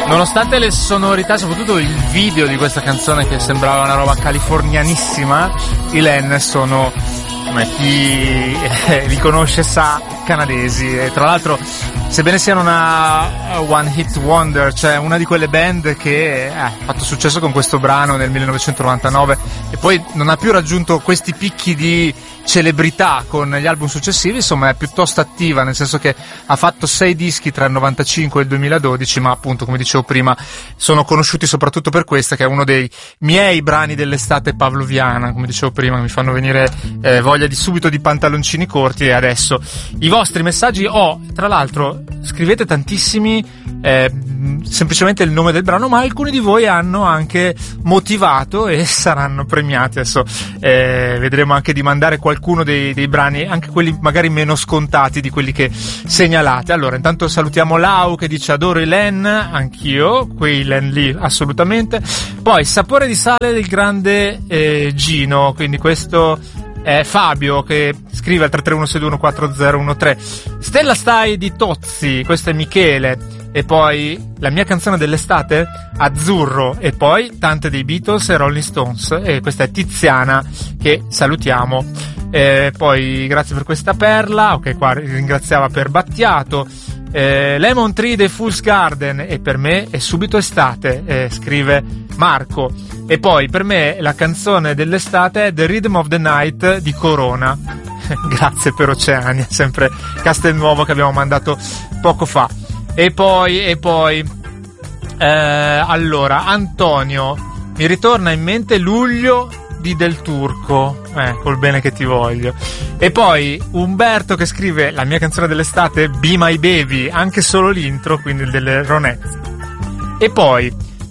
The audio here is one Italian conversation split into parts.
Nonostante le sonorità, soprattutto il video di questa canzone che sembrava una roba californianissima, i Len sono, come chi li conosce sa, canadesi, e tra l'altro sebbene siano una one hit wonder, cioè una di quelle band che ha fatto successo con questo brano nel 1999 e poi non ha più raggiunto questi picchi di celebrità con gli album successivi, insomma è piuttosto attiva, nel senso che ha fatto 6 dischi tra il 95 e il 2012, ma appunto, come dicevo prima, sono conosciuti soprattutto per questa, che è uno dei miei brani dell'estate pavloviana, come dicevo prima, mi fanno venire voglia di subito di pantaloncini corti. E adesso i vostri messaggi, tra l'altro scrivete tantissimi, semplicemente il nome del brano, ma alcuni di voi hanno anche motivato e saranno premiati. Adesso vedremo anche di mandare qualcuno dei brani, anche quelli magari meno scontati di quelli che segnalate. Allora, intanto salutiamo Lau che dice: adoro i Len, anch'io, quei Len lì assolutamente. Poi Sapore di sale del grande Gino, quindi questo è Fabio che scrive al 331-621-4013. Stella stai di Tozzi, questo è Michele. E poi la mia canzone dell'estate, Azzurro, e poi tante dei Beatles e Rolling Stones, e questa è Tiziana che salutiamo. Poi grazie per questa perla, ok, qua ringraziava per Battiato. Lemon Tree dei Fool's Garden, e per me è subito estate, scrive Marco. E poi per me la canzone dell'estate è The Rhythm of the Night di Corona. Grazie per Oceania, sempre Castelnuovo che abbiamo mandato poco fa. E poi allora Antonio, mi ritorna in mente Luglio di Del Turco, col bene che ti voglio. E poi Umberto che scrive la mia canzone dell'estate, Be My Baby, anche solo l'intro, quindi delle Ronettes. E poi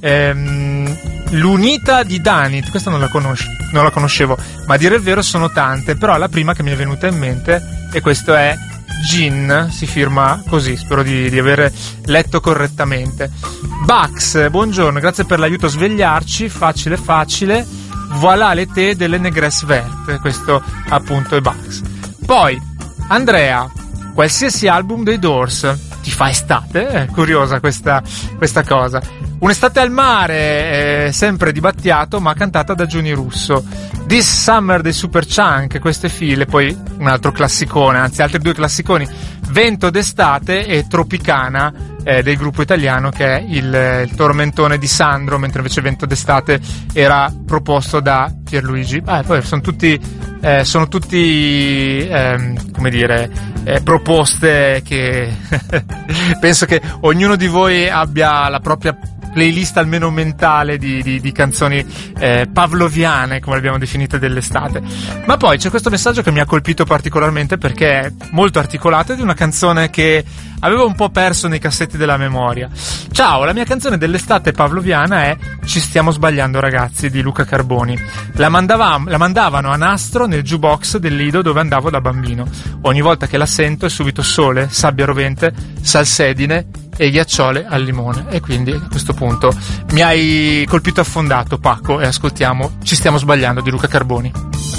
l'Unita di Danit, questa non la conoscevo, ma a dire il vero sono tante, però la prima che mi è venuta in mente, e questo è Gin, si firma così, spero di aver letto correttamente. Bax, buongiorno, grazie per l'aiuto a svegliarci, facile, voilà le te delle Negresse Verte, questo appunto è Bax. Poi Andrea, qualsiasi album dei Doors ti fa estate? È curiosa questa cosa. Un'estate al mare, sempre di Battiato, ma cantata da Giuni Russo. This Summer dei Superchunk, queste file. Poi un altro classicone, anzi altri 2 classiconi, Vento d'estate e Tropicana, del gruppo italiano, che è il tormentone di Sandro, mentre invece Vento d'estate era proposto da Pierluigi. Poi sono tutti come dire, proposte che penso che ognuno di voi abbia la propria playlist almeno mentale di canzoni pavloviane, come le abbiamo definite, dell'estate. Ma poi c'è questo messaggio che mi ha colpito particolarmente perché è molto articolato, ed è una canzone che avevo un po' perso nei cassetti della memoria. Ciao, la mia canzone dell'estate pavloviana è Ci stiamo sbagliando ragazzi di Luca Carboni. La mandavano a nastro nel jukebox del Lido dove andavo da bambino. Ogni volta che la sento è subito sole, sabbia rovente, salsedine e ghiacciole al limone. E quindi a questo punto mi hai colpito affondato, Paco, e ascoltiamo Ci stiamo sbagliando di Luca Carboni.